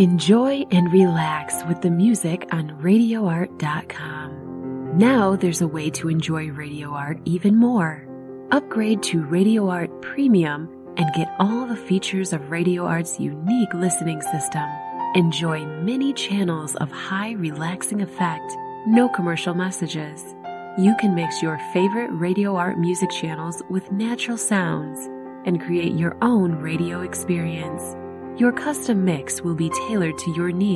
Enjoy and relax with the music on RadioArt.com. Now there's a way to enjoy Radio Art even more. Upgrade to Radio Art Premium and get all the features of Radio Art's unique listening system. Enjoy many channels of high relaxing effect, no commercial messages. You can mix your favorite Radio Art music channels with natural sounds and create your own radio experience. Your custom mix will be tailored to your needs.